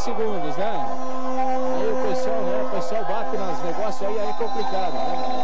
segundos, né? Aí o pessoal bate nos negócios aí é complicado, né?